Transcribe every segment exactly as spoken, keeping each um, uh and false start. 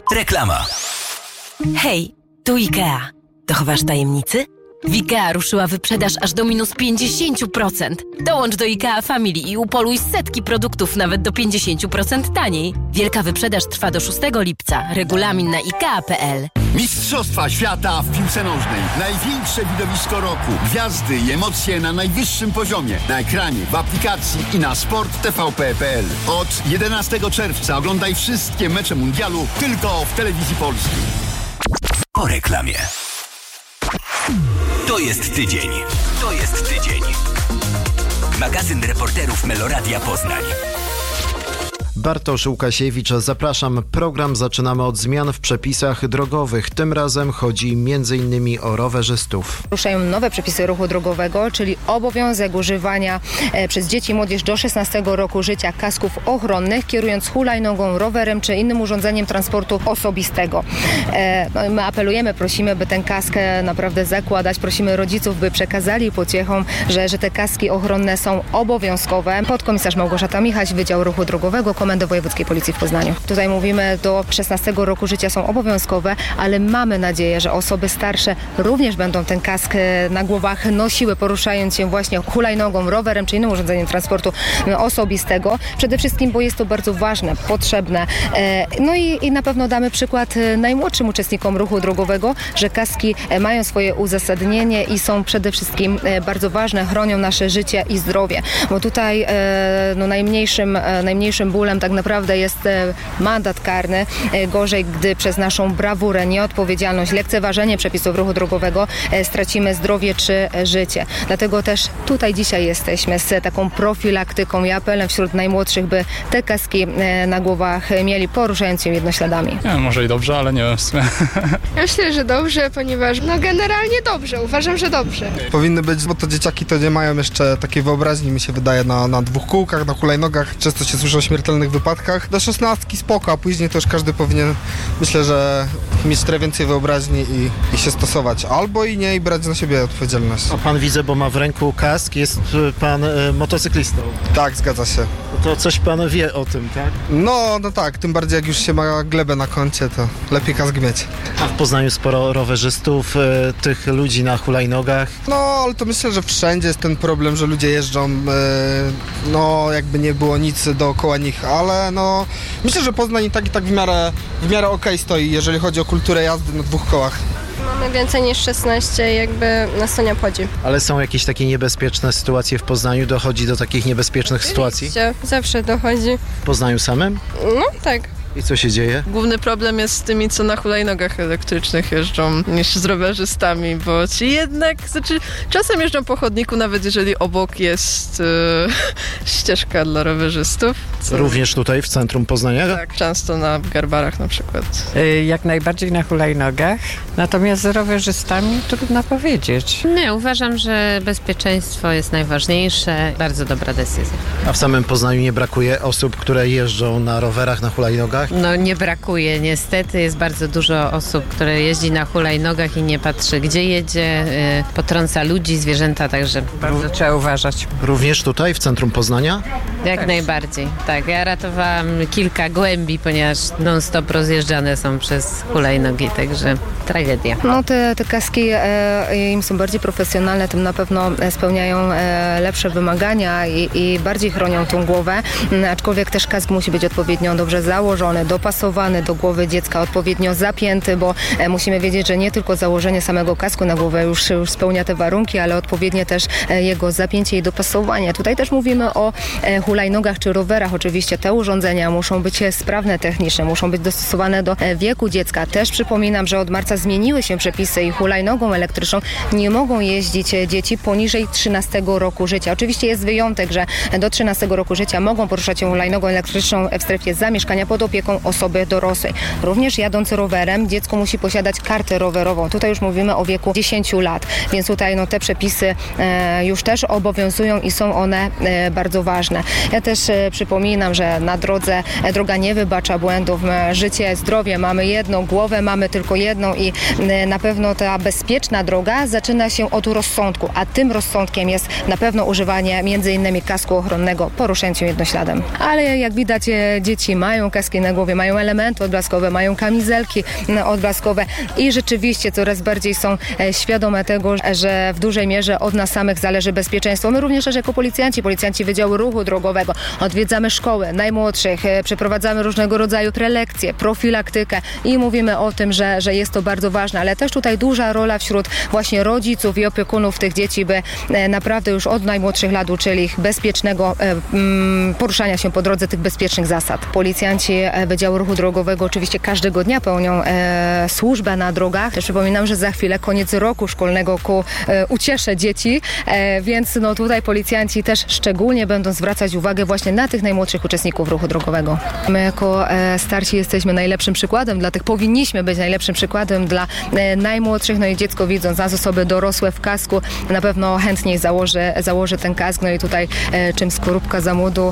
Reklama. Hej, tu IKEA. Dochowasz tajemnicy? W IKEA ruszyła wyprzedaż aż do minus pięćdziesiąt procent. Dołącz do IKEA Family i upoluj setki produktów nawet do pięćdziesiąt procent taniej. Wielka wyprzedaż trwa do szóstego lipca. Regulamin na ikea kropka pe el. Mistrzostwa świata w piłce nożnej. Największe widowisko roku. Gwiazdy i emocje na najwyższym poziomie. Na ekranie, w aplikacji i na sport t v p kropka p l. Od jedenastego czerwca oglądaj wszystkie mecze mundialu tylko w telewizji polskiej. Po reklamie. To jest tydzień. To jest tydzień. Magazyn reporterów Meloradia Poznań. Bartosz Łukasiewicz, zapraszam. Program zaczynamy od zmian w przepisach drogowych. Tym razem chodzi między innymi o rowerzystów. Ruszają nowe przepisy ruchu drogowego, czyli obowiązek używania e, przez dzieci i młodzież do szesnastego roku życia kasków ochronnych, kierując hulajnogą, rowerem czy innym urządzeniem transportu osobistego. E, no, my apelujemy, prosimy, by ten kask naprawdę zakładać. Prosimy rodziców, by przekazali pociechom, że, że te kaski ochronne są obowiązkowe. Podkomisarz Małgorzata Michaś, Wydział Ruchu Drogowego, Komendy Wojewódzkiej Policji w Poznaniu. Tutaj mówimy, do szesnastego roku życia są obowiązkowe, ale mamy nadzieję, że osoby starsze również będą ten kask na głowach nosiły, poruszając się właśnie hulajnogą, rowerem czy innym urządzeniem transportu osobistego. Przede wszystkim, bo jest to bardzo ważne, potrzebne. No i, i na pewno damy przykład najmłodszym uczestnikom ruchu drogowego, że kaski mają swoje uzasadnienie i są przede wszystkim bardzo ważne, chronią nasze życie i zdrowie. Bo tutaj no, najmniejszym, najmniejszym bólem tak naprawdę jest mandat karny. Gorzej, gdy przez naszą brawurę, nieodpowiedzialność, lekceważenie przepisów ruchu drogowego stracimy zdrowie czy życie. Dlatego też tutaj dzisiaj jesteśmy z taką profilaktyką i apelem wśród najmłodszych, by te kaski na głowach mieli, poruszając się jednośladami. Nie, może i dobrze, ale nie wiem w sumie. Ja myślę, że dobrze, ponieważ no generalnie dobrze, uważam, że dobrze. Powinny być, bo to dzieciaki to nie mają jeszcze takiej wyobraźni, mi się wydaje, na, na dwóch kółkach, na hulajnogach. Często się słyszy o śmiertelnych wypadkach. Do szesnastki spoko, a później to już każdy powinien, myślę, że mieć trochę więcej wyobraźni i, i się stosować. Albo i nie, i brać na siebie odpowiedzialność. A pan, widzę, bo ma w ręku kask, jest pan e, motocyklistą. Tak, zgadza się. To coś pan wie o tym, tak? No, no tak, tym bardziej jak już się ma glebę na koncie, to lepiej kask mieć. A w Poznaniu sporo rowerzystów, e, tych ludzi na hulajnogach. No, ale to myślę, że wszędzie jest ten problem, że ludzie jeżdżą, e, no jakby nie było nic dookoła nich, ale no myślę, że Poznań i tak i tak w miarę, w miarę okej stoi, jeżeli chodzi o kulturę jazdy na dwóch kołach. Mamy więcej niż szesnaście, jakby nas to nie obchodzi. Ale są jakieś takie niebezpieczne sytuacje w Poznaniu? Dochodzi do takich niebezpiecznych sytuacji? Zawsze dochodzi. W Poznaniu samym? No tak. I co się dzieje? Główny problem jest z tymi, co na hulajnogach elektrycznych jeżdżą, niż z rowerzystami, bo ci jednak, znaczy czasem jeżdżą po chodniku, nawet jeżeli obok jest e, ścieżka dla rowerzystów. Co... Również tutaj w centrum Poznania? Tak, często na Garbarach na przykład. Jak najbardziej na hulajnogach, natomiast z rowerzystami trudno powiedzieć. Nie, uważam, że bezpieczeństwo jest najważniejsze. Bardzo dobra decyzja. A w samym Poznaniu nie brakuje osób, które jeżdżą na rowerach, na hulajnogach? No nie brakuje, niestety jest bardzo dużo osób, które jeździ na hulajnogach i nie patrzy, gdzie jedzie, yy, potrąca ludzi, zwierzęta, także bardzo trzeba uważać. Również tutaj w centrum Poznania? Jak tak. najbardziej, tak. Ja ratowałam kilka głębi, ponieważ non-stop rozjeżdżane są przez hulajnogi, także tragedia. No te, te kaski e, im są bardziej profesjonalne, tym na pewno spełniają e, lepsze wymagania i, i bardziej chronią tą głowę, aczkolwiek też kask musi być odpowiednio dobrze założony, dopasowany do głowy dziecka, odpowiednio zapięty, bo e, musimy wiedzieć, że nie tylko założenie samego kasku na głowę już, już spełnia te warunki, ale odpowiednie też e, jego zapięcie i dopasowanie. Tutaj też mówimy o e, hulajnogach czy rowerach. Oczywiście te urządzenia muszą być sprawne technicznie, muszą być dostosowane do e, wieku dziecka. Też przypominam, że od marca zmieniły się przepisy i hulajnogą elektryczną nie mogą jeździć e, dzieci poniżej trzynastego roku życia. Oczywiście jest wyjątek, że do trzynastego roku życia mogą poruszać się hulajnogą elektryczną w strefie zamieszkania pod opieką osoby dorosłej. Również jadąc rowerem dziecko musi posiadać kartę rowerową. Tutaj już mówimy o wieku dziesięciu lat, więc tutaj no, te przepisy e, już też obowiązują i są one e, bardzo ważne. Ja też e, przypominam, że na drodze e, droga nie wybacza błędów. E, życie, zdrowie mamy jedną, głowę mamy tylko jedną i e, na pewno ta bezpieczna droga zaczyna się od rozsądku, a tym rozsądkiem jest na pewno używanie między innymi kasku ochronnego, poruszając się jednośladem. Ale jak widać e, dzieci mają kaski na na głowie, mają elementy odblaskowe, mają kamizelki odblaskowe i rzeczywiście coraz bardziej są świadome tego, że w dużej mierze od nas samych zależy bezpieczeństwo. My również też jako policjanci, policjanci Wydziału Ruchu Drogowego odwiedzamy szkoły najmłodszych, przeprowadzamy różnego rodzaju prelekcje, profilaktykę i mówimy o tym, że, że jest to bardzo ważne, ale też tutaj duża rola wśród właśnie rodziców i opiekunów tych dzieci, by naprawdę już od najmłodszych lat uczyli ich bezpiecznego mm, poruszania się po drodze, tych bezpiecznych zasad. Policjanci Wydziału Ruchu Drogowego oczywiście każdego dnia pełnią e, służbę na drogach. Też przypominam, że za chwilę koniec roku szkolnego ku e, uciesze dzieci, e, więc no tutaj policjanci też szczególnie będą zwracać uwagę właśnie na tych najmłodszych uczestników ruchu drogowego. My jako e, starsi jesteśmy najlepszym przykładem dla tych, powinniśmy być najlepszym przykładem dla e, najmłodszych, no i dziecko widząc nas, osoby dorosłe w kasku, na pewno chętniej założy, założy ten kask, no i tutaj e, czym skorupka za młodu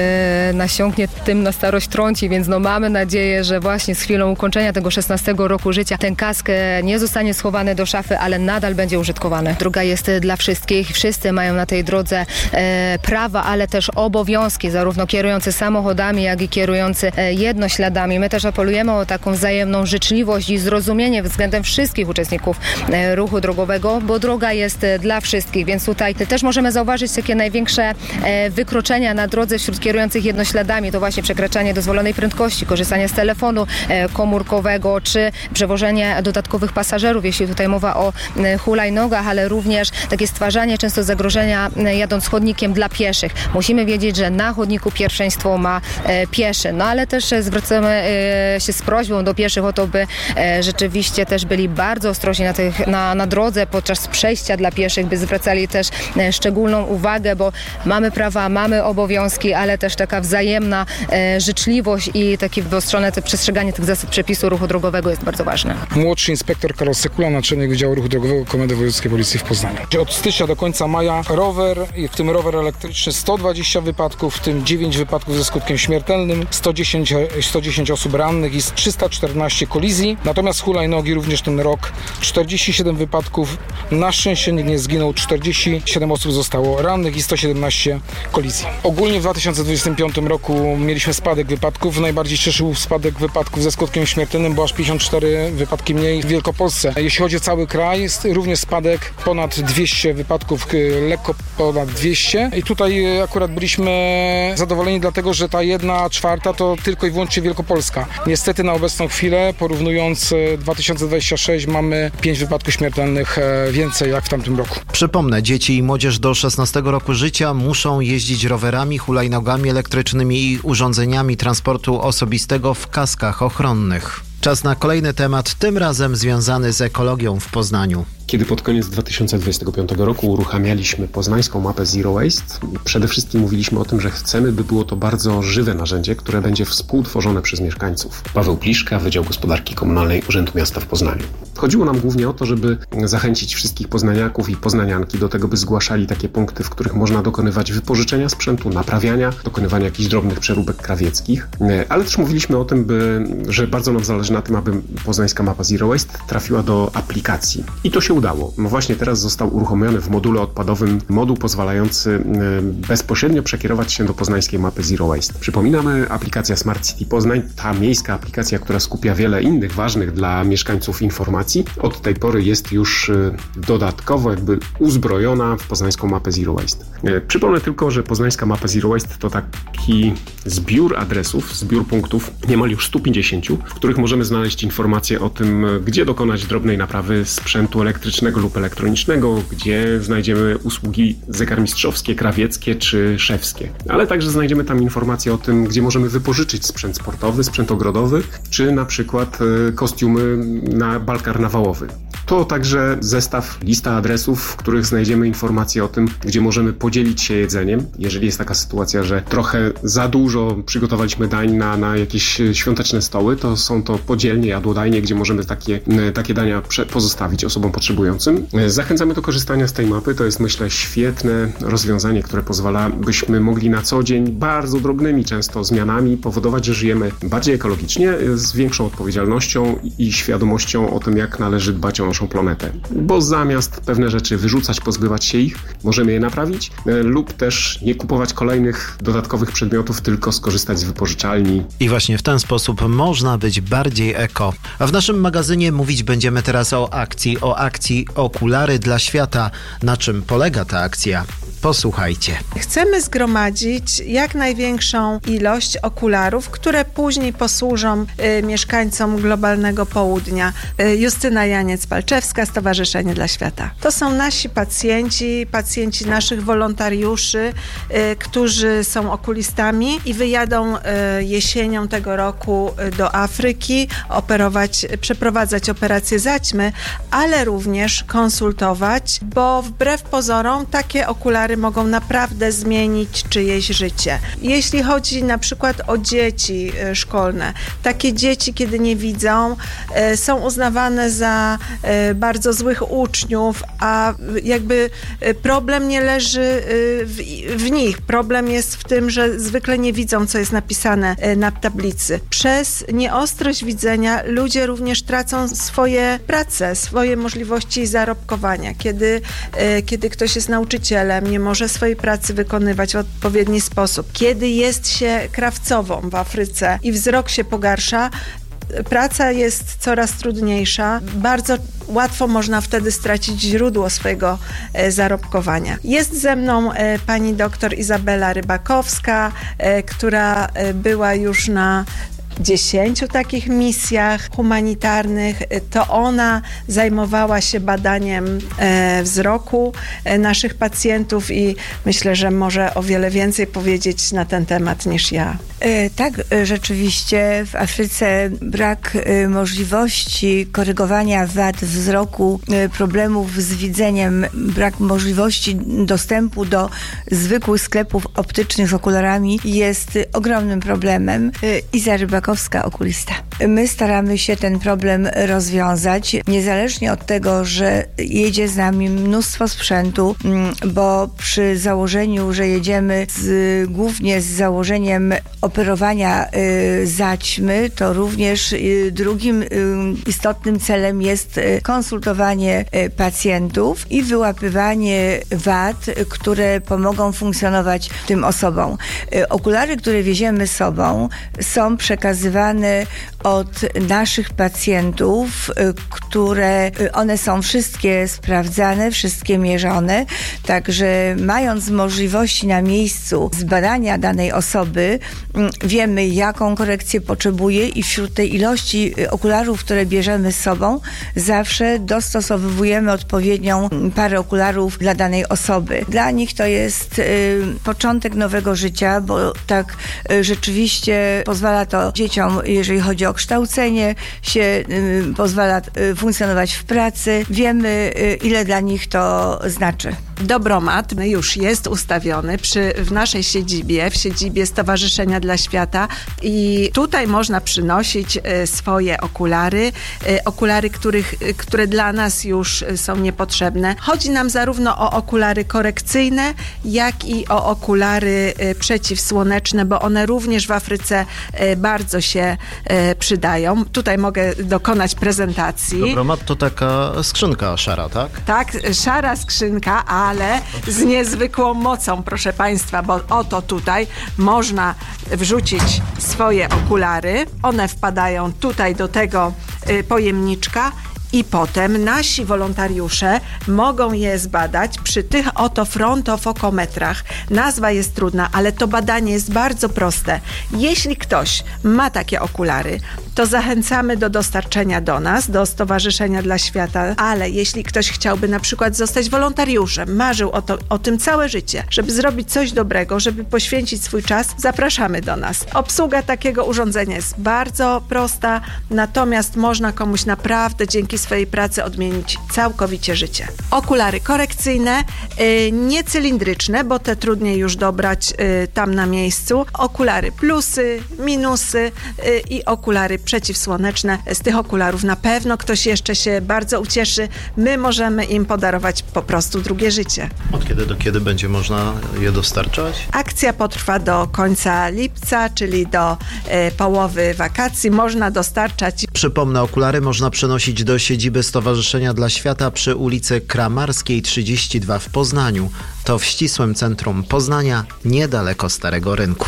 e, nasiąknie, tym na starość trąci, więc no mamy nadzieję, że właśnie z chwilą ukończenia tego szesnastego roku życia ten kask e, nie zostanie schowany do szafy, ale nadal będzie użytkowany. Droga jest e, dla wszystkich, wszyscy mają na tej drodze e, prawa, ale też obowiązki, zarówno kierujący samochodami, jak i kierujący e, jednośladami. My też apelujemy o taką wzajemną życzliwość i zrozumienie względem wszystkich uczestników e, ruchu drogowego, bo droga jest e, dla wszystkich, więc tutaj też możemy zauważyć takie największe e, wykroczenia na drodze wśród kierujących jednośladami. To właśnie przekraczanie dozwolonej prędkości, korzystanie z telefonu e, komórkowego, czy przewożenie dodatkowych pasażerów, jeśli tutaj mowa o e, hulajnogach, ale również takie stwarzanie często zagrożenia e, jadąc chodnikiem dla pieszych. Musimy wiedzieć, że na chodniku pierwszeństwo ma e, pieszy, no ale też e, zwracamy e, się z prośbą do pieszych o to, by e, rzeczywiście też byli bardzo ostrożni na, tych, na, na drodze podczas przejścia dla pieszych, by zwracali też e, szczególną uwagę, bo mamy prawa, mamy obowiązki, ale też taka wzajemna e, życzliwość i takie wyostrzone te przestrzeganie tych zasad przepisu ruchu drogowego jest bardzo ważne. Młodszy inspektor Karol Sekula, naczelnik Wydziału Ruchu Drogowego Komendy Wojewódzkiej Policji w Poznaniu. Od stycznia do końca maja rower, w tym rower elektryczny, sto dwadzieścia wypadków, w tym dziewięć wypadków ze skutkiem śmiertelnym, sto dziesięć, sto dziesięć osób rannych i trzysta czternaście kolizji. Natomiast hulajnogi również ten rok czterdzieści siedem wypadków. Na szczęście nikt nie zginął, czterdzieści siedem osób zostało rannych i sto siedemnaście kolizji. Ogólnie w dwa tysiące dwudziestym piątym roku mieliśmy spadek wypadków. Najbardziej cieszył spadek wypadków ze skutkiem śmiertelnym, bo aż pięćdziesiąt cztery wypadki mniej w Wielkopolsce. Jeśli chodzi o cały kraj, również spadek ponad dwieście wypadków, lekko ponad dwieście. I tutaj akurat byliśmy zadowoleni, dlatego że ta jedna czwarta to tylko i wyłącznie Wielkopolska. Niestety na obecną chwilę, porównując dwa tysiące dwudziesty trzeci, mamy pięć wypadków śmiertelnych więcej jak w tamtym roku. Przypomnę, dzieci i młodzież do szesnastego roku życia muszą jeździć rowerami, hulajnogami elektrycznymi i urządzeniami transportu osobistego w kaskach ochronnych. Czas na kolejny temat, tym razem związany z ekologią w Poznaniu. Kiedy pod koniec dwa tysiące dwudziestego piątego roku uruchamialiśmy poznańską mapę Zero Waste, przede wszystkim mówiliśmy o tym, że chcemy, by było to bardzo żywe narzędzie, które będzie współtworzone przez mieszkańców. Paweł Pliszka, Wydział Gospodarki Komunalnej Urzędu Miasta w Poznaniu. Chodziło nam głównie o to, żeby zachęcić wszystkich poznaniaków i poznanianki do tego, by zgłaszali takie punkty, w których można dokonywać wypożyczenia sprzętu, naprawiania, dokonywania jakichś drobnych przeróbek krawieckich, ale też mówiliśmy o tym, by, że bardzo nam zależy na tym, aby poznańska mapa Zero Waste trafiła do aplikacji. I to się udało. No właśnie teraz został uruchomiony w module odpadowym moduł pozwalający bezpośrednio przekierować się do poznańskiej mapy Zero Waste. Przypominamy, aplikacja Smart City Poznań, ta miejska aplikacja, która skupia wiele innych ważnych dla mieszkańców informacji, od tej pory jest już dodatkowo jakby uzbrojona w poznańską mapę Zero Waste. Przypomnę tylko, że poznańska mapa Zero Waste to taki zbiór adresów, zbiór punktów, niemal już stu pięćdziesięciu, w których możemy znaleźć informacje o tym, gdzie dokonać drobnej naprawy sprzętu elektrycznego lub elektronicznego, gdzie znajdziemy usługi zegarmistrzowskie, krawieckie czy szewskie. Ale także znajdziemy tam informacje o tym, gdzie możemy wypożyczyć sprzęt sportowy, sprzęt ogrodowy, czy na przykład kostiumy na bal karnawałowy. To także zestaw, lista adresów, w których znajdziemy informacje o tym, gdzie możemy podzielić się jedzeniem. Jeżeli jest taka sytuacja, że trochę za dużo przygotowaliśmy dań na, na jakieś świąteczne stoły, to są to podzielnie, jadłodajnie, gdzie możemy takie, takie dania pozostawić osobom potrzebującym. Zachęcamy do korzystania z tej mapy. To jest, myślę, świetne rozwiązanie, które pozwala, byśmy mogli na co dzień bardzo drobnymi często zmianami powodować, że żyjemy bardziej ekologicznie, z większą odpowiedzialnością i świadomością o tym, jak należy dbać o naszą naszą planetę. Bo zamiast pewne rzeczy wyrzucać, pozbywać się ich, możemy je naprawić lub też nie kupować kolejnych dodatkowych przedmiotów, tylko skorzystać z wypożyczalni. I właśnie w ten sposób można być bardziej eko. A w naszym magazynie mówić będziemy teraz o akcji, o akcji Okulary dla Świata. Na czym polega ta akcja? Posłuchajcie. Chcemy zgromadzić jak największą ilość okularów, które później posłużą y, mieszkańcom globalnego południa. Y, Justyna Janiec-Palczewska, Stowarzyszenie dla Świata. To są nasi pacjenci, pacjenci naszych wolontariuszy, y, którzy są okulistami i wyjadą y, jesienią tego roku y, do Afryki, operować, przeprowadzać operację zaćmy, ale również konsultować, bo wbrew pozorom takie okulary mogą naprawdę zmienić czyjeś życie. Jeśli chodzi na przykład o dzieci szkolne, takie dzieci, kiedy nie widzą, są uznawane za bardzo złych uczniów, a jakby problem nie leży w, w nich. Problem jest w tym, że zwykle nie widzą, co jest napisane na tablicy. Przez nieostrość widzenia ludzie również tracą swoje prace, swoje możliwości zarobkowania. Kiedy, kiedy ktoś jest nauczycielem, nie może swojej pracy wykonywać w odpowiedni sposób. Kiedy jest się krawcową w Afryce i wzrok się pogarsza, praca jest coraz trudniejsza. Bardzo łatwo można wtedy stracić źródło swojego e, zarobkowania. Jest ze mną e, pani doktor Izabela Rybakowska, e, która e, była już na dziesięciu takich misjach humanitarnych. To ona zajmowała się badaniem e, wzroku e, naszych pacjentów i myślę, że może o wiele więcej powiedzieć na ten temat niż ja. E, tak, e, rzeczywiście w Afryce brak e, możliwości korygowania wad wzroku, e, problemów z widzeniem, brak możliwości dostępu do zwykłych sklepów optycznych z okularami jest e, ogromnym problemem. E, Iza Rybakowska, okulista. My staramy się ten problem rozwiązać, niezależnie od tego, że jedzie z nami mnóstwo sprzętu, bo przy założeniu, że jedziemy z, głównie z założeniem operowania y, zaćmy, to również y, drugim y, istotnym celem jest y, konsultowanie y, pacjentów i wyłapywanie wad, y, które pomogą funkcjonować tym osobom. Y, okulary, które wieziemy sobą, są przekazywane od naszych pacjentów, które one są wszystkie sprawdzane, wszystkie mierzone, także mając możliwości na miejscu zbadania danej osoby, wiemy, jaką korekcję potrzebuje i wśród tej ilości okularów, które bierzemy z sobą, zawsze dostosowujemy odpowiednią parę okularów dla danej osoby. Dla nich to jest y, początek nowego życia, bo tak y, rzeczywiście pozwala to dzieciom, jeżeli chodzi o kształcenie, się y, pozwala y, funkcjonować w pracy. Wiemy, y, ile dla nich to znaczy. Dobromat już jest ustawiony przy, w naszej siedzibie, w siedzibie Stowarzyszenia dla Świata i tutaj można przynosić e, swoje okulary, e, okulary, których, e, które dla nas już e, są niepotrzebne. Chodzi nam zarówno o okulary korekcyjne, jak i o okulary e, przeciwsłoneczne, bo one również w Afryce e, bardzo się e, przydają. Tutaj mogę dokonać prezentacji. Dobromat to taka skrzynka szara, tak? Tak, szara skrzynka, a ale z niezwykłą mocą, proszę Państwa, bo oto tutaj można wrzucić swoje okulary. One wpadają tutaj do tego y, pojemniczka i potem nasi wolontariusze mogą je zbadać przy tych oto frontofokometrach. Nazwa jest trudna, ale to badanie jest bardzo proste. Jeśli ktoś ma takie okulary, to zachęcamy do dostarczenia do nas, do Stowarzyszenia dla Świata, ale jeśli ktoś chciałby na przykład zostać wolontariuszem, marzył o, to, o tym całe życie, żeby zrobić coś dobrego, żeby poświęcić swój czas, zapraszamy do nas. Obsługa takiego urządzenia jest bardzo prosta, natomiast można komuś naprawdę dzięki swojej pracy odmienić całkowicie życie. Okulary korekcyjne, yy, nie cylindryczne, bo te trudniej już dobrać yy, tam na miejscu. Okulary plusy, minusy yy, i okulary przeciwsłoneczne. Z tych okularów na pewno ktoś jeszcze się bardzo ucieszy. My możemy im podarować po prostu drugie życie. Od kiedy do kiedy będzie można je dostarczać? Akcja potrwa do końca lipca, czyli do yy, połowy wakacji. Można dostarczać. Przypomnę, okulary można przenosić do sieci siedziby Stowarzyszenia dla Świata przy ulicy Kramarskiej trzydzieści dwa w Poznaniu. To w ścisłym centrum Poznania, niedaleko Starego Rynku.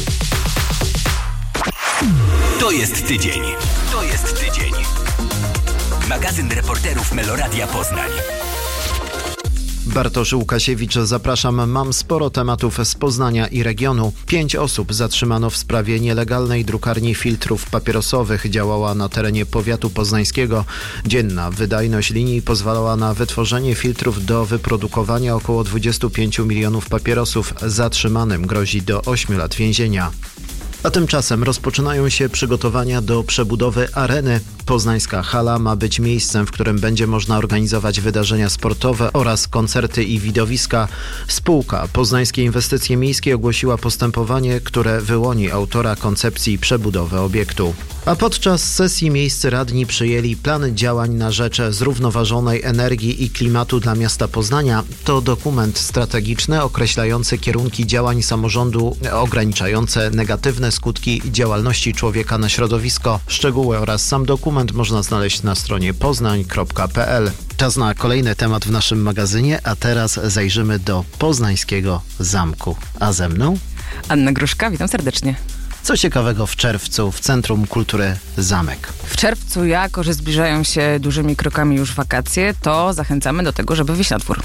To jest tydzień. To jest tydzień. Magazyn reporterów Meloradia Poznań. Bartosz Łukasiewicz, zapraszam. Mam sporo tematów z Poznania i regionu. Pięć osób zatrzymano w sprawie nielegalnej drukarni filtrów papierosowych. Działała na terenie powiatu poznańskiego. Dzienna wydajność linii pozwalała na wytworzenie filtrów do wyprodukowania około dwudziestu pięciu milionów papierosów. Zatrzymanym grozi do ośmiu lat więzienia. A tymczasem rozpoczynają się przygotowania do przebudowy areny. Poznańska hala ma być miejscem, w którym będzie można organizować wydarzenia sportowe oraz koncerty i widowiska. Spółka Poznańskie Inwestycje Miejskie ogłosiła postępowanie, które wyłoni autora koncepcji przebudowy obiektu. A podczas sesji miejscy radni przyjęli plan działań na rzecz zrównoważonej energii i klimatu dla miasta Poznania. To dokument strategiczny określający kierunki działań samorządu ograniczające negatywne skutki działalności człowieka na środowisko. Szczegóły oraz sam dokument można znaleźć na stronie poznań kropka p l. Czas na kolejny temat w naszym magazynie, a teraz zajrzymy do poznańskiego zamku. A ze mną? Anna Gruszka, witam serdecznie. Co ciekawego w czerwcu w Centrum Kultury Zamek? W czerwcu, jako że zbliżają się dużymi krokami już wakacje, to zachęcamy do tego, żeby wyjść na dwór.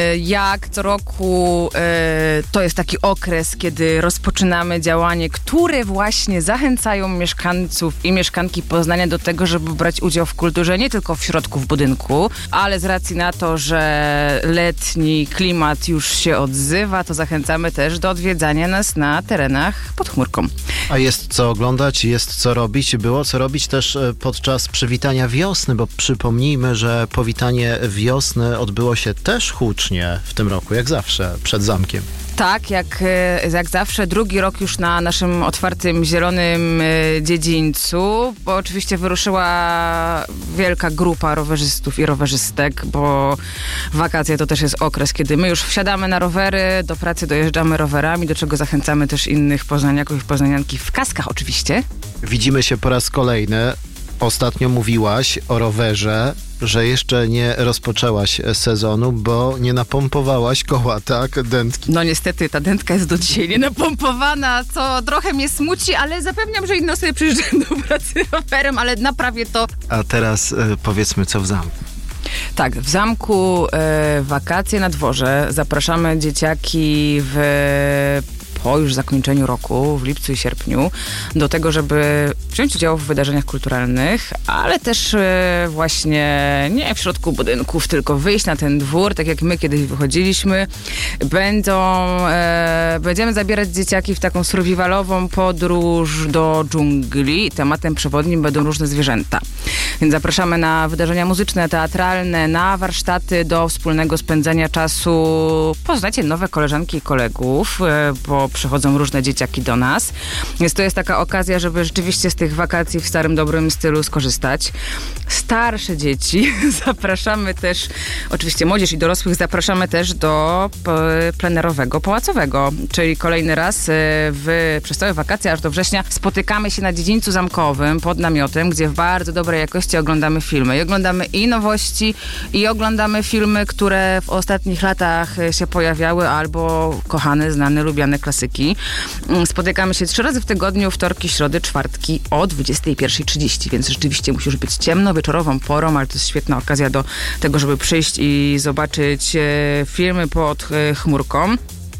Jak co roku to jest taki okres, kiedy rozpoczynamy działanie, które właśnie zachęcają mieszkańców i mieszkanki Poznania do tego, żeby brać udział w kulturze nie tylko w środku w budynku, ale z racji na to, że letni klimat już się odzywa, to zachęcamy też do odwiedzania nas na terenach pod chmurką. A jest co oglądać, jest co robić. Było co robić też podczas przywitania wiosny, bo przypomnijmy, że powitanie wiosny odbyło się też hucznie w tym roku, jak zawsze, przed zamkiem. Tak, jak, jak zawsze, drugi rok już na naszym otwartym, zielonym dziedzińcu, bo oczywiście wyruszyła wielka grupa rowerzystów i rowerzystek, bo wakacje to też jest okres, kiedy my już wsiadamy na rowery, do pracy dojeżdżamy rowerami, do czego zachęcamy też innych poznaniaków i poznanianki w kaskach oczywiście. Widzimy się po raz kolejny. Ostatnio mówiłaś o rowerze, że jeszcze nie rozpoczęłaś sezonu, bo nie napompowałaś koła, tak? Dętki. No niestety, ta dętka jest do dzisiaj nie napompowana, co trochę mnie smuci, ale zapewniam, że inne osoby przyjeżdżają do pracy rowerem, ale naprawię to. A teraz y, powiedzmy, co w zamku. Tak, w zamku y, wakacje na dworze. Zapraszamy dzieciaki w... po już zakończeniu roku, w lipcu i sierpniu, do tego, żeby wziąć udział w wydarzeniach kulturalnych, ale też e, właśnie nie w środku budynków, tylko wyjść na ten dwór, tak jak my kiedyś wychodziliśmy. Będą, e, będziemy zabierać dzieciaki w taką survivalową podróż do dżungli. Tematem przewodnim będą różne zwierzęta. Więc zapraszamy na wydarzenia muzyczne, teatralne, na warsztaty do wspólnego spędzania czasu. Poznajcie nowe koleżanki i kolegów, e, bo przychodzą różne dzieciaki do nas. Więc to jest taka okazja, żeby rzeczywiście z tych wakacji w starym, dobrym stylu skorzystać. Starsze dzieci zapraszamy też, oczywiście młodzież i dorosłych zapraszamy też do plenerowego, pałacowego, czyli kolejny raz w, przez całe wakacje aż do września spotykamy się na dziedzińcu zamkowym pod namiotem, gdzie w bardzo dobrej jakości oglądamy filmy. I oglądamy i nowości, i oglądamy filmy, które w ostatnich latach się pojawiały, albo kochane, znane, lubiane klasyki. Spotykamy się trzy razy w tygodniu, wtorki, środy, czwartki o dwudziestej pierwszej trzydzieści, więc rzeczywiście musi już być ciemno, wieczorową porą, ale to jest świetna okazja do tego, żeby przyjść i zobaczyć filmy pod chmurką.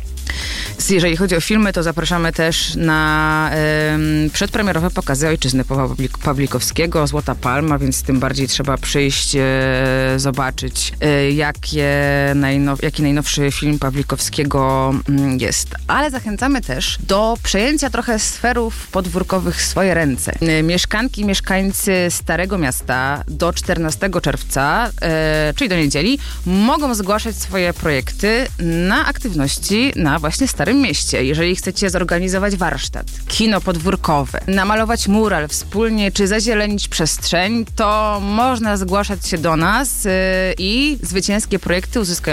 Jeżeli chodzi o filmy, to zapraszamy też na y, przedpremierowe pokazy Ojczyzny Pawła Pawlikowskiego, Złota Palma, więc tym bardziej trzeba przyjść, y, zobaczyć, y, jakie najnow, jaki najnowszy film Pawlikowskiego y, jest. Ale zachęcamy też do przejęcia trochę sferów podwórkowych w swoje ręce. Y, mieszkanki, mieszkańcy Starego Miasta do czternastego czerwca, y, czyli do niedzieli, mogą zgłaszać swoje projekty na aktywności na właśnie Starym Mieście. Jeżeli chcecie zorganizować warsztat, kino podwórkowe, namalować mural wspólnie, czy zazielenić przestrzeń, to można zgłaszać się do nas yy, i zwycięskie projekty uzyskają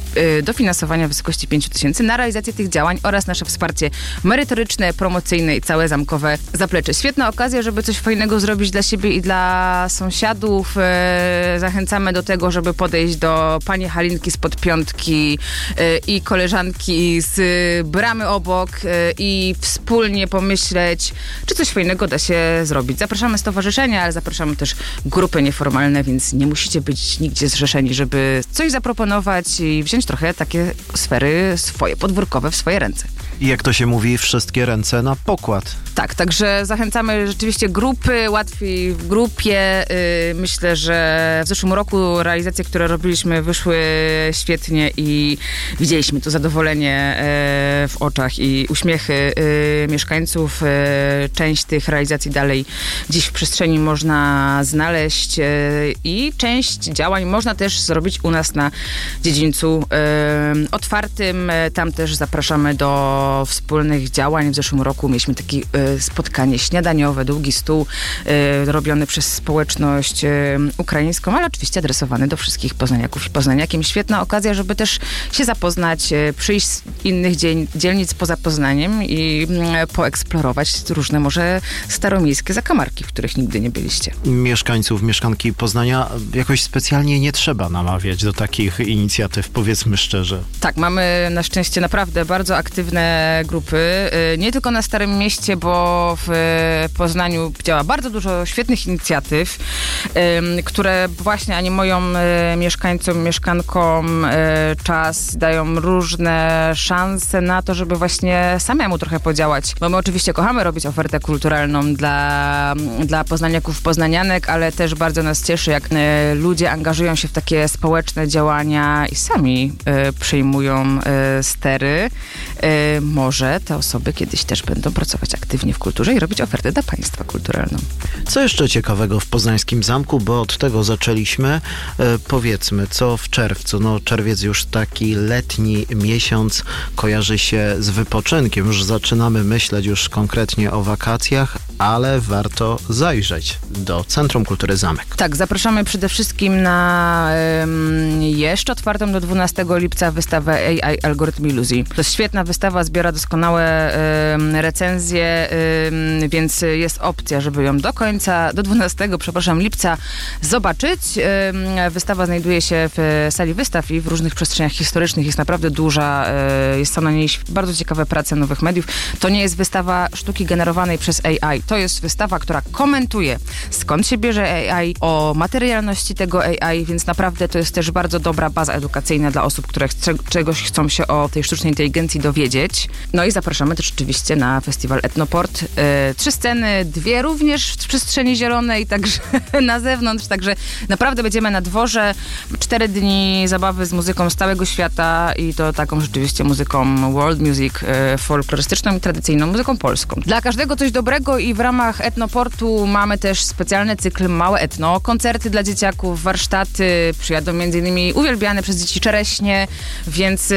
dofinansowania w wysokości pięć tysięcy na realizację tych działań oraz nasze wsparcie merytoryczne, promocyjne i całe zamkowe zaplecze. Świetna okazja, żeby coś fajnego zrobić dla siebie i dla sąsiadów. Zachęcamy do tego, żeby podejść do pani Halinki spod piątki i koleżanki z bramy obok i wspólnie pomyśleć, czy coś fajnego da się zrobić. Zapraszamy stowarzyszenia, ale zapraszamy też grupy nieformalne, więc nie musicie być nigdzie zrzeszeni, żeby coś zaproponować i wziąć trochę takie sfery swoje, podwórkowe w swoje ręce. I jak to się mówi, wszystkie ręce na pokład. Tak, także zachęcamy rzeczywiście grupy, łatwiej w grupie. Yy, myślę, że w zeszłym roku realizacje, które robiliśmy, wyszły świetnie i widzieliśmy to zadowolenie yy, w oczach i uśmiechy yy, mieszkańców. Yy, część tych realizacji dalej dziś w przestrzeni można znaleźć yy, i część działań można też zrobić u nas na dziedzińcu yy, otwartym. Tam też zapraszamy do wspólnych działań. W zeszłym roku mieliśmy takie y, spotkanie śniadaniowe, długi stół y, robiony przez społeczność y, ukraińską, ale oczywiście adresowany do wszystkich poznaniaków i poznaniakiem. Świetna okazja, żeby też się zapoznać, y, przyjść z innych dziel- dzielnic poza Poznaniem i y, poeksplorować różne może staromiejskie zakamarki, w których nigdy nie byliście. Mieszkańców, mieszkanki Poznania jakoś specjalnie nie trzeba namawiać do takich inicjatyw, powiedzmy szczerze. Tak, mamy na szczęście naprawdę bardzo aktywne grupy, nie tylko na Starym Mieście, bo w Poznaniu działa bardzo dużo świetnych inicjatyw, które właśnie animoją mieszkańcom, mieszkankom czas, dają różne szanse na to, żeby właśnie samemu trochę podziałać. Bo my oczywiście kochamy robić ofertę kulturalną dla, dla poznaniaków, poznanianek, ale też bardzo nas cieszy, jak ludzie angażują się w takie społeczne działania i sami przyjmują stery. Może te osoby kiedyś też będą pracować aktywnie w kulturze i robić ofertę dla państwa kulturalną. Co jeszcze ciekawego w Poznańskim Zamku, bo od tego zaczęliśmy. E, powiedzmy, co w czerwcu? No czerwiec już taki letni miesiąc kojarzy się z wypoczynkiem. Już zaczynamy myśleć już konkretnie o wakacjach, ale warto zajrzeć do Centrum Kultury Zamek. Tak, zapraszamy przede wszystkim na um, jeszcze otwartą do dwunastego lipca wystawę A I Algorytm Iluzji. To jest świetna wystawa, zbiera doskonałe um, recenzje, um, więc jest opcja, żeby ją do końca, do dwunastego, przepraszam, lipca zobaczyć. Um, wystawa znajduje się w sali wystaw i w różnych przestrzeniach historycznych. Jest naprawdę duża, um, jest są na niej bardzo ciekawe prace nowych mediów. To nie jest wystawa sztuki generowanej przez A I. To jest wystawa, która komentuje, skąd się bierze A I, o materialności tego A I, więc naprawdę to jest też bardzo dobra baza edukacyjna dla osób, które chce, czegoś chcą się o tej sztucznej inteligencji dowiedzieć. No i zapraszamy też oczywiście na festiwal Etnoport. E, trzy sceny, dwie również w przestrzeni zielonej, także na zewnątrz, także naprawdę będziemy na dworze. Cztery dni zabawy z muzyką z całego świata i to taką rzeczywiście muzyką world music, e, folklorystyczną i tradycyjną muzyką polską. Dla każdego coś dobrego i w ramach Etnoportu mamy też specjalny cykl Małe Etno, koncerty dla dzieciaków, warsztaty, przyjadą między innymi uwielbiane przez dzieci czereśnie, więc y,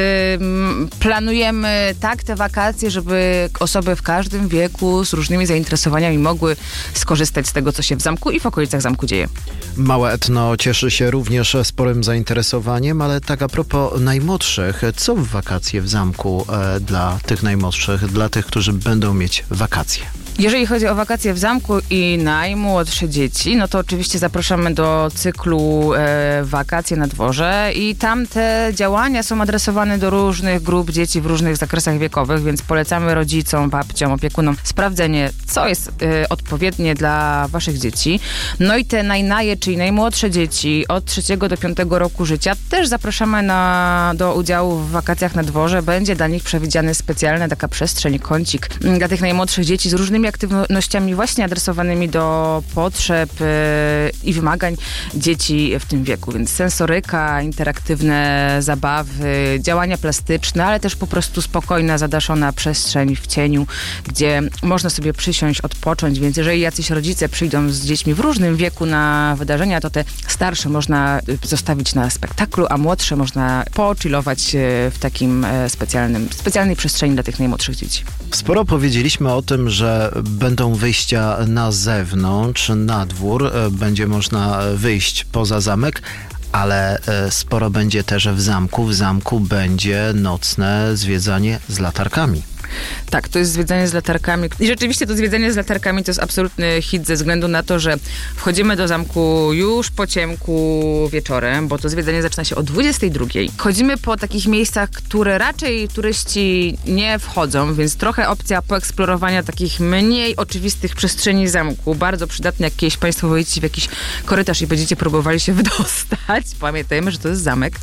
planujemy tak te wakacje, żeby osoby w każdym wieku z różnymi zainteresowaniami mogły skorzystać z tego, co się w zamku i w okolicach zamku dzieje. Małe Etno cieszy się również sporym zainteresowaniem, ale tak a propos najmłodszych, co w wakacje w zamku e, dla tych najmłodszych, dla tych, którzy będą mieć wakacje? Jeżeli chodzi o wakacje w zamku i najmłodsze dzieci, no to oczywiście zapraszamy do cyklu e, Wakacje na dworze i tam te działania są adresowane do różnych grup dzieci w różnych zakresach wiekowych, więc polecamy rodzicom, babciom, opiekunom sprawdzenie, co jest e, odpowiednie dla waszych dzieci. No i te najnaje, czyli najmłodsze dzieci od trzeciego do piątego roku życia też zapraszamy na, do udziału w wakacjach na dworze. Będzie dla nich przewidziany specjalna taka przestrzeń, kącik m, dla tych najmłodszych dzieci z różnymi aktywnościami właśnie adresowanymi do potrzeb yy, i wymagań dzieci w tym wieku, więc sensoryka, interaktywne zabawy, działania plastyczne, ale też po prostu spokojna, zadaszona przestrzeń w cieniu, gdzie można sobie przysiąść, odpocząć, więc jeżeli jacyś rodzice przyjdą z dziećmi w różnym wieku na wydarzenia, to te starsze można zostawić na spektaklu, a młodsze można pochillować w takim specjalnym, specjalnej przestrzeni dla tych najmłodszych dzieci. Sporo powiedzieliśmy o tym, że będą wyjścia na zewnątrz, na dwór, będzie można wyjść poza zamek, ale e, sporo będzie też w zamku. W zamku będzie nocne zwiedzanie z latarkami. Tak, to jest zwiedzanie z latarkami. I rzeczywiście to zwiedzanie z latarkami to jest absolutny hit ze względu na to, że wchodzimy do zamku już po ciemku wieczorem, bo to zwiedzanie zaczyna się o dwudziestej drugiej. Chodzimy po takich miejscach, które raczej turyści nie wchodzą, więc trochę opcja poeksplorowania takich mniej oczywistych przestrzeni zamku. Bardzo przydatne, jak kiedyś Państwo wejdziecie w jakiś korytarz i będziecie próbowali się wydostać. Pamiętajmy, że to jest zamek.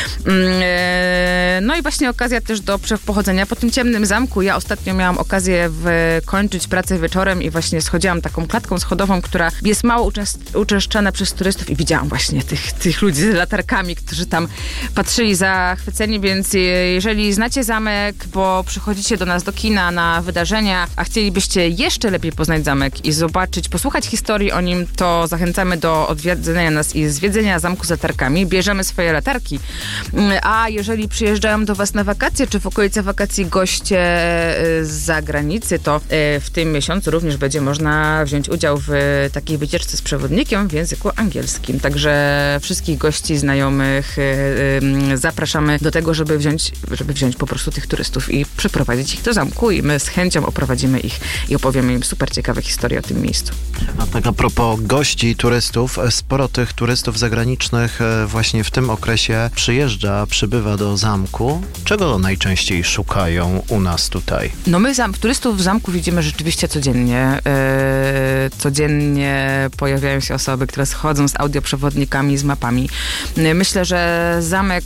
No i właśnie okazja też do pochodzenia po tym ciemnym zamku. Ja ostatnio miałam okazję kończyć pracę wieczorem i właśnie schodziłam taką klatką schodową, która jest mało uczęst- uczęszczana przez turystów i widziałam właśnie tych, tych ludzi z latarkami, którzy tam patrzyli zachwyceni, więc jeżeli znacie zamek, bo przychodzicie do nas do kina na wydarzenia, a chcielibyście jeszcze lepiej poznać zamek i zobaczyć, posłuchać historii o nim, to zachęcamy do odwiedzenia nas i zwiedzenia zamku z latarkami. Bierzemy swoje latarki, a jeżeli przyjeżdżają do was na wakacje, czy w okolice wakacji goście z zagranicy, to w tym miesiącu również będzie można wziąć udział w takiej wycieczce z przewodnikiem w języku angielskim. Także wszystkich gości, znajomych zapraszamy do tego, żeby wziąć, żeby wziąć po prostu tych turystów i przeprowadzić ich do zamku i my z chęcią oprowadzimy ich i opowiemy im super ciekawe historie o tym miejscu. A tak a propos gości, turystów, sporo tych turystów zagranicznych właśnie w tym okresie przyjeżdża, przybywa do zamku. Czego najczęściej szukają u nas tutaj? No my zam- turystów w zamku widzimy rzeczywiście codziennie. Yy, codziennie pojawiają się osoby, które schodzą z audioprzewodnikami, z mapami. Yy, myślę, że zamek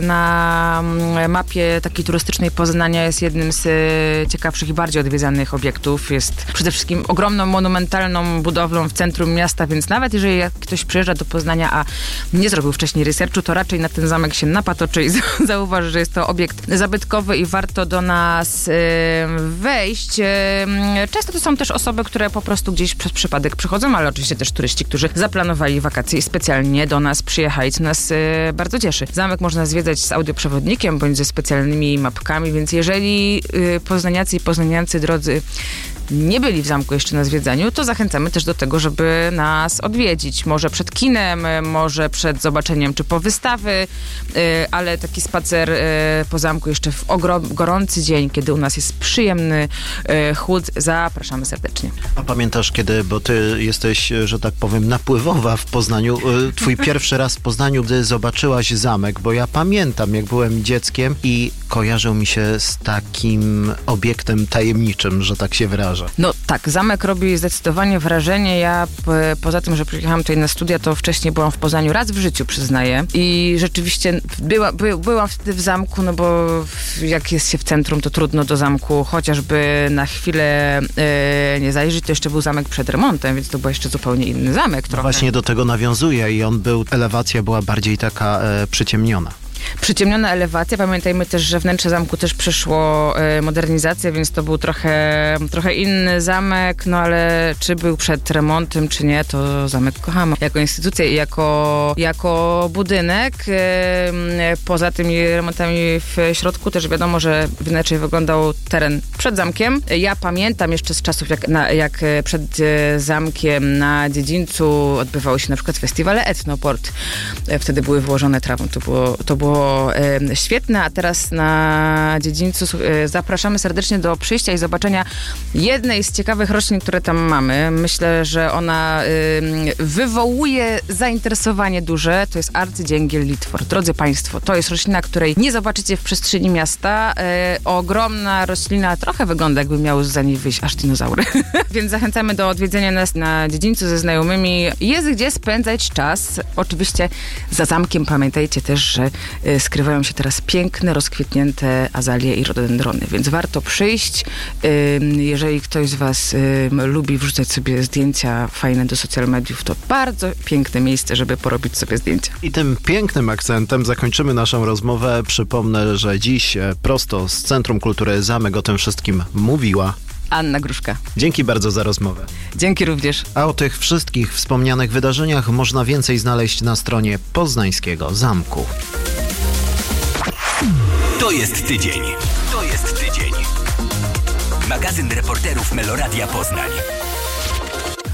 na mapie takiej turystycznej Poznania jest jednym z yy, ciekawszych i bardziej odwiedzanych obiektów. Jest przede wszystkim ogromną, monumentalną budowlą w centrum miasta, więc nawet jeżeli jak ktoś przyjeżdża do Poznania, a nie zrobił wcześniej researchu, to raczej na ten zamek się napatoczy i zauważy, że jest to obiekt zabytkowy i warto do nas yy, wejść. Często to są też osoby, które po prostu gdzieś przez przypadek przychodzą, ale oczywiście też turyści, którzy zaplanowali wakacje i specjalnie do nas przyjechali, co nas bardzo cieszy. Zamek można zwiedzać z audioprzewodnikiem bądź ze specjalnymi mapkami, więc jeżeli poznaniacy i poznaniacy drodzy nie byli w zamku jeszcze na zwiedzaniu, to zachęcamy też do tego, żeby nas odwiedzić. Może przed kinem, może przed zobaczeniem czy po wystawy, ale taki spacer po zamku jeszcze w ogrom, gorący dzień, kiedy u nas jest przyjemny chłód, zapraszamy serdecznie. A pamiętasz kiedy, bo ty jesteś, że tak powiem, napływowa w Poznaniu, twój pierwszy raz w Poznaniu, gdy zobaczyłaś zamek, bo ja pamiętam, jak byłem dzieckiem i kojarzył mi się z takim obiektem tajemniczym, że tak się wyrażę. No tak, zamek robi zdecydowanie wrażenie. Ja p- poza tym, że przyjechałam tutaj na studia, to wcześniej byłam w Poznaniu raz w życiu, przyznaję. I rzeczywiście była, by, byłam wtedy w zamku, no bo jak jest się w centrum, to trudno do zamku chociażby na chwilę e, nie zajrzeć. To jeszcze był zamek przed remontem, więc to był jeszcze zupełnie inny zamek. Trochę. Właśnie do tego nawiązuje i on był, elewacja była bardziej taka e, przyciemniona. Przyciemniona elewacja. Pamiętajmy też, że wnętrze zamku też przeszło e, modernizację, więc to był trochę, trochę inny zamek, no ale czy był przed remontem, czy nie, to zamek kochamy. Jako instytucja i jako, jako budynek. E, poza tymi remontami w środku też wiadomo, że inaczej wyglądał teren przed zamkiem. Ja pamiętam jeszcze z czasów, jak, na, jak przed e, zamkiem na dziedzińcu odbywały się na przykład festiwale Etnoport. E, wtedy były wyłożone trawą. To było, to było było e, świetne, a teraz na dziedzińcu e, zapraszamy serdecznie do przyjścia i zobaczenia jednej z ciekawych roślin, które tam mamy. Myślę, że ona e, wywołuje zainteresowanie duże. To jest arcydzięgiel litwor. Drodzy Państwo, to jest roślina, której nie zobaczycie w przestrzeni miasta. E, ogromna roślina, trochę wygląda, jakby miały za niej wyjść aż dinozaury. Więc zachęcamy do odwiedzenia nas na dziedzińcu ze znajomymi. Jest gdzie spędzać czas. Oczywiście za zamkiem pamiętajcie też, że skrywają się teraz piękne, rozkwitnięte azalie i rododendrony, więc warto przyjść. Jeżeli ktoś z was lubi wrzucać sobie zdjęcia fajne do social mediów, to bardzo piękne miejsce, żeby porobić sobie zdjęcia. I tym pięknym akcentem zakończymy naszą rozmowę. Przypomnę, że dziś prosto z Centrum Kultury Zamek o tym wszystkim mówiła Anna Gruszka. Dzięki bardzo za rozmowę. Dzięki również. A o tych wszystkich wspomnianych wydarzeniach można więcej znaleźć na stronie Poznańskiego Zamku. To jest tydzień. To jest tydzień. Magazyn reporterów Meloradia Poznań.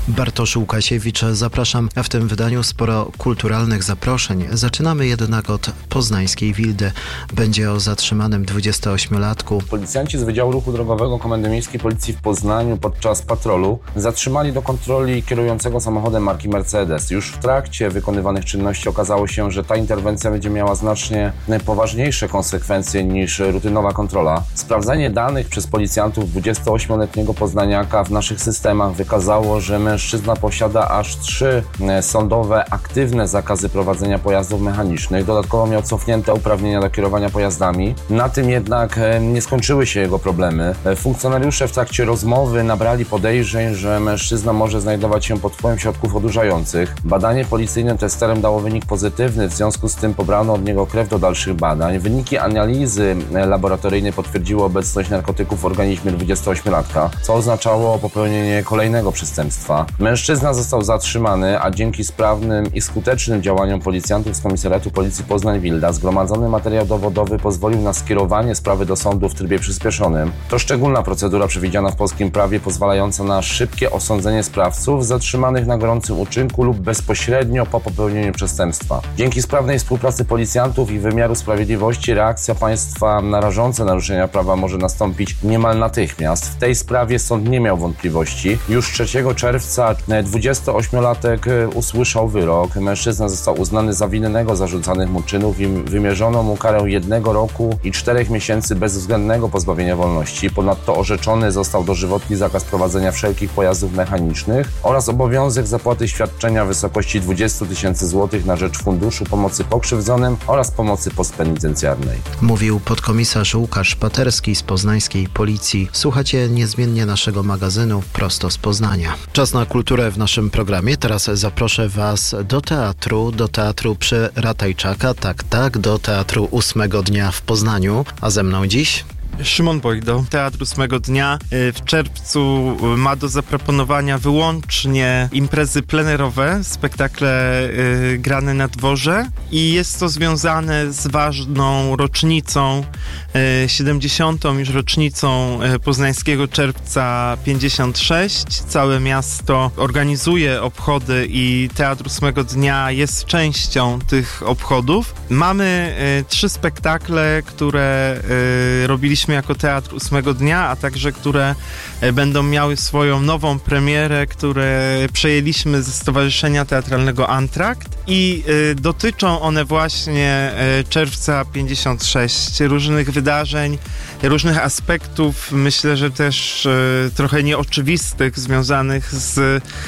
Bartosz Łukasiewicz, zapraszam. W tym wydaniu sporo kulturalnych zaproszeń. Zaczynamy jednak od poznańskiej Wildy. Będzie o zatrzymanym dwudziestoośmiolatku. Policjanci z Wydziału Ruchu Drogowego Komendy Miejskiej Policji w Poznaniu podczas patrolu zatrzymali do kontroli kierującego samochodem marki Mercedes. Już w trakcie wykonywanych czynności okazało się, że ta interwencja będzie miała znacznie poważniejsze konsekwencje niż rutynowa kontrola. Sprawdzenie danych przez policjantów dwudziestoośmioletniego poznaniaka w naszych systemach wykazało, że mężczyzna posiada aż trzy sądowe, aktywne zakazy prowadzenia pojazdów mechanicznych. Dodatkowo miał cofnięte uprawnienia do kierowania pojazdami. Na tym jednak nie skończyły się jego problemy. Funkcjonariusze w trakcie rozmowy nabrali podejrzeń, że mężczyzna może znajdować się pod wpływem środków odurzających. Badanie policyjnym testerem dało wynik pozytywny, w związku z tym pobrano od niego krew do dalszych badań. Wyniki analizy laboratoryjnej potwierdziły obecność narkotyków w organizmie dwudziestoośmiolatka, co oznaczało popełnienie kolejnego przestępstwa. Mężczyzna został zatrzymany, a dzięki sprawnym i skutecznym działaniom policjantów z Komisariatu Policji Poznań-Wilda zgromadzony materiał dowodowy pozwolił na skierowanie sprawy do sądu w trybie przyspieszonym. To szczególna procedura przewidziana w polskim prawie, pozwalająca na szybkie osądzenie sprawców zatrzymanych na gorącym uczynku lub bezpośrednio po popełnieniu przestępstwa. Dzięki sprawnej współpracy policjantów i wymiaru sprawiedliwości reakcja państwa na rażące naruszenia prawa może nastąpić niemal natychmiast. W tej sprawie sąd nie miał wątpliwości. Już trzeciego czerwca dwudziestoośmiolatek usłyszał wyrok. Mężczyzna został uznany za winnego zarzucanych mu czynów i wymierzono mu karę jednego roku i czterech miesięcy bezwzględnego pozbawienia wolności. Ponadto orzeczony został dożywotni zakaz prowadzenia wszelkich pojazdów mechanicznych oraz obowiązek zapłaty świadczenia w wysokości dwadzieścia tysięcy złotych na rzecz Funduszu Pomocy Pokrzywdzonym oraz Pomocy Postpenitencjarnej. Mówił podkomisarz Łukasz Paterski z poznańskiej Policji. Słuchacie niezmiennie naszego magazynu prosto z Poznania. Czas na kulturę w naszym programie. Teraz zaproszę Was do teatru, do teatru przy Ratajczaka, tak, tak, do teatru ósmego dnia w Poznaniu. A ze mną dziś... Szymon Bojdo. Teatr ósmego dnia w czerwcu ma do zaproponowania wyłącznie imprezy plenerowe, spektakle y, grane na dworze i jest to związane z ważną rocznicą, y, siedemdziesiątą już rocznicą y, Poznańskiego Czerwca pięćdziesiąt sześć. Całe miasto organizuje obchody i Teatr ósmego dnia jest częścią tych obchodów. Mamy y, trzy spektakle, które y, robiliśmy jako Teatr ósmego dnia, a także które będą miały swoją nową premierę, które przejęliśmy ze Stowarzyszenia Teatralnego Antrakt i y, dotyczą one właśnie y, czerwca pięćdziesiąt sześć, różnych wydarzeń, różnych aspektów, myślę, że też y, trochę nieoczywistych, związanych z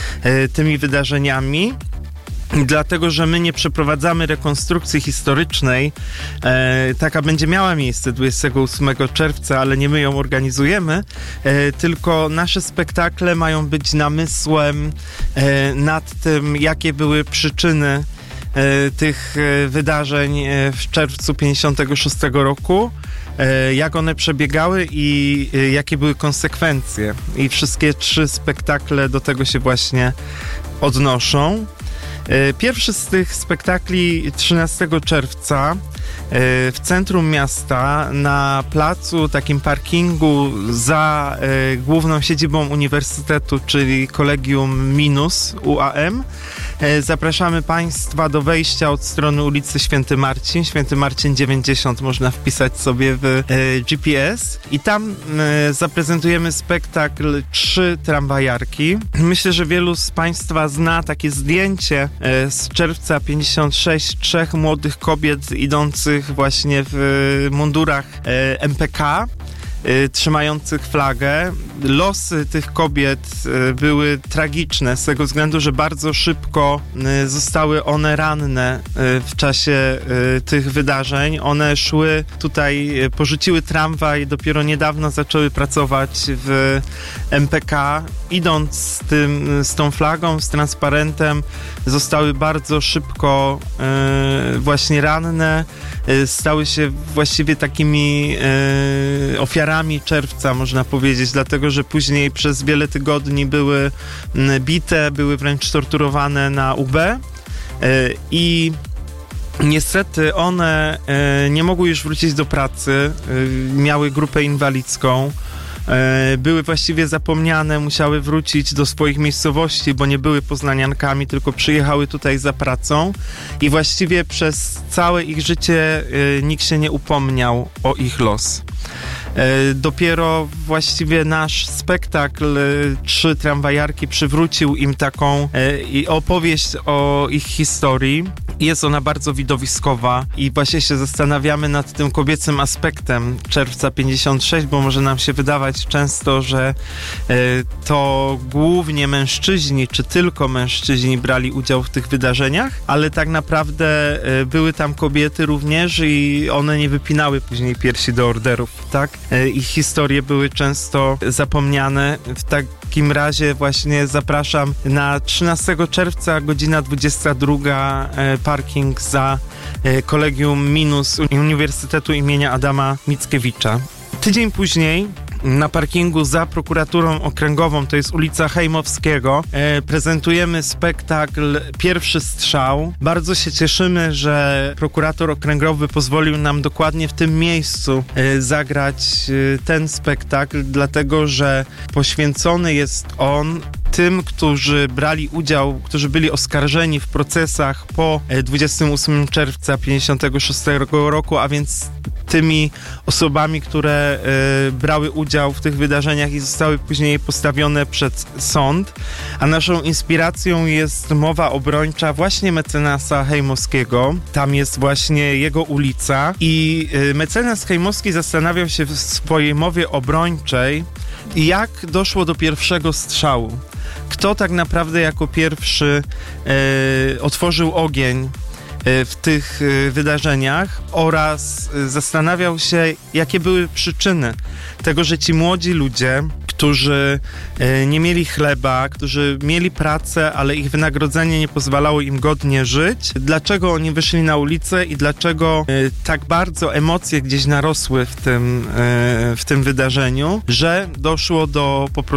y, tymi wydarzeniami. Dlatego, że my nie przeprowadzamy rekonstrukcji historycznej. E, taka będzie miała miejsce dwudziestego ósmego czerwca, ale nie my ją organizujemy, e, tylko nasze spektakle mają być namysłem e, nad tym, jakie były przyczyny e, tych e, wydarzeń e, w czerwcu pięćdziesiątego szóstego roku. Jak one przebiegały i jakie były konsekwencje. I wszystkie trzy spektakle do tego się właśnie odnoszą. Pierwszy z tych spektakli trzynastego czerwca w centrum miasta, na placu, takim parkingu za główną siedzibą uniwersytetu, czyli Kolegium Minus U A M. Zapraszamy Państwa do wejścia od strony ulicy Święty Marcin, Święty Marcin dziewięćdziesiąt, można wpisać sobie w G P S i tam zaprezentujemy spektakl Trzy tramwajarki. Myślę, że wielu z Państwa zna takie zdjęcie z czerwca pięćdziesiąt sześć, trzech młodych kobiet idących właśnie w mundurach M P K, trzymających flagę. Losy tych kobiet były tragiczne z tego względu, że bardzo szybko zostały one ranne w czasie tych wydarzeń. One szły tutaj, porzuciły tramwaj, dopiero niedawno zaczęły pracować w M P K. Idąc z, tym, z tą flagą, z transparentem, zostały bardzo szybko właśnie ranne. Stały się właściwie takimi ofiarami czerwca, można powiedzieć, dlatego, że później przez wiele tygodni były bite, były wręcz torturowane na U B i niestety one nie mogły już wrócić do pracy, miały grupę inwalidzką, e, były właściwie zapomniane, musiały wrócić do swoich miejscowości, bo nie były poznaniankami, tylko przyjechały tutaj za pracą i właściwie przez całe ich życie e, nikt się nie upomniał o ich los. Dopiero właściwie nasz spektakl Trzy tramwajarki przywrócił im taką e, opowieść o ich historii. Jest ona bardzo widowiskowa i właśnie się zastanawiamy nad tym kobiecym aspektem Czerwca pięćdziesiąt sześć, bo może nam się wydawać często, że e, to głównie mężczyźni, czy tylko mężczyźni brali udział w tych wydarzeniach, ale tak naprawdę e, były tam kobiety również i one nie wypinały później piersi do orderów, tak? E, ich historie były często zapomniane. W takim razie właśnie zapraszam na trzynastego czerwca, godzina dwudziesta druga, e, parking za e, Kolegium Minus Uniwersytetu imienia Adama Mickiewicza. Tydzień później na parkingu za prokuraturą okręgową, to jest ulica Hejmowskiego, e, prezentujemy spektakl Pierwszy strzał. Bardzo się cieszymy, że prokurator okręgowy pozwolił nam dokładnie w tym miejscu e, zagrać e, ten spektakl, dlatego że poświęcony jest on tym, którzy brali udział, którzy byli oskarżeni w procesach po dwudziestego ósmego czerwca pięćdziesiątego szóstego roku, a więc tymi osobami, które y, brały udział w tych wydarzeniach i zostały później postawione przed sąd. A naszą inspiracją jest mowa obrończa właśnie mecenasa Hejmowskiego. Tam jest właśnie jego ulica i y, mecenas Hejmowski zastanawiał się w swojej mowie obrończej, jak doszło do pierwszego strzału. Kto tak naprawdę jako pierwszy y, otworzył ogień w tych wydarzeniach oraz zastanawiał się, jakie były przyczyny tego, że ci młodzi ludzie, którzy nie mieli chleba, którzy mieli pracę, ale ich wynagrodzenie nie pozwalało im godnie żyć, dlaczego oni wyszli na ulicę i dlaczego tak bardzo emocje gdzieś narosły w tym, w tym wydarzeniu, że doszło do po prostu